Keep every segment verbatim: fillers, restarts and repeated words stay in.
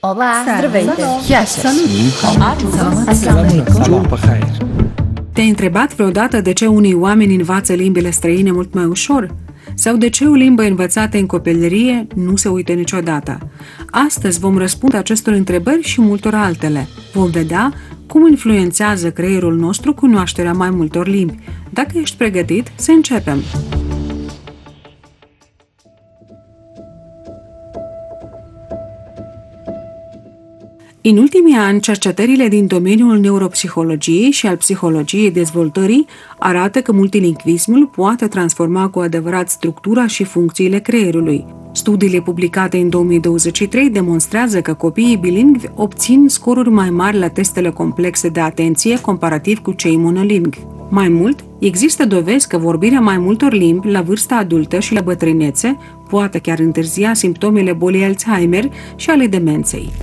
Olá, здравейте. Яша. Te-ai întrebat vreodată de ce unii oameni învață limbile străine mult mai ușor? Sau de ce o limbă învățată în copilărie nu se uită niciodată? Astăzi vom răspunde acestor întrebări și multor altele. Vom vedea cum influențează creierul nostru cunoașterea mai multor limbi. Dacă ești pregătit, să începem! În ultimii ani, cercetările din domeniul neuropsihologiei și al psihologiei dezvoltării arată că multilingvismul poate transforma cu adevărat structura și funcțiile creierului. Studiile publicate în două mii douăzeci și trei demonstrează că copiii bilingvi obțin scoruri mai mari la testele complexe de atenție comparativ cu cei monolingvi. Mai mult, există dovezi că vorbirea mai multor limbi la vârsta adultă și la bătrânețe poate chiar întârzia simptomele bolii Alzheimer și ale demenței.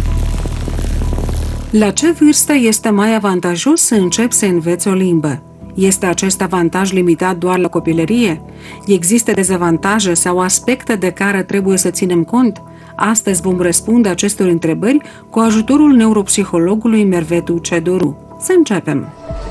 La ce vârstă este mai avantajos să începi să înveți o limbă? Este acest avantaj limitat doar la copilărie? Există dezavantaje sau aspecte de care trebuie să ținem cont? Astăzi vom răspunde acestor întrebări cu ajutorul neuropsihologului Merve Tucedoru. Să începem!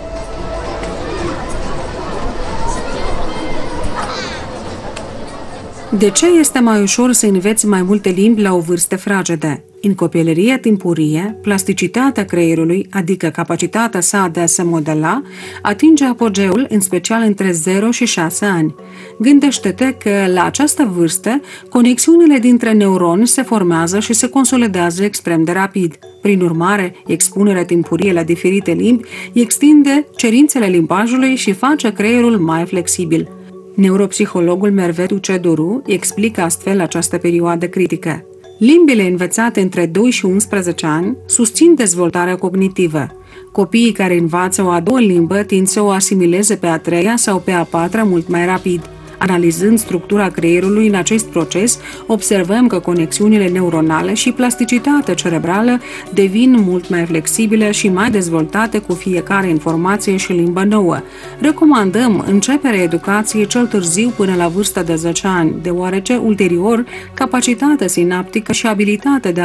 De ce este mai ușor să înveți mai multe limbi la o vârstă fragedă? În copilărie timpurie, plasticitatea creierului, adică capacitatea sa de a se modela, atinge apogeul, în special între zero și șase ani. Gândește-te că, la această vârstă, conexiunile dintre neuroni se formează și se consolidează extrem de rapid. Prin urmare, expunerea timpurie la diferite limbi extinde cerințele limbajului și face creierul mai flexibil. Neuropsihologul Merve Tucedoru explică astfel această perioadă critică. Limbile învățate între doi și unsprezece ani susțin dezvoltarea cognitivă. Copiii care învață o a doua limbă tind să o asimileze pe a treia sau pe a patra mult mai rapid. Analizând structura creierului în acest proces, observăm că conexiunile neuronale și plasticitatea cerebrală devin mult mai flexibile și mai dezvoltate cu fiecare informație și limbă nouă. Recomandăm începerea educației cel târziu până la vârsta de zece ani, deoarece ulterior capacitatea sinaptică și abilitatea de a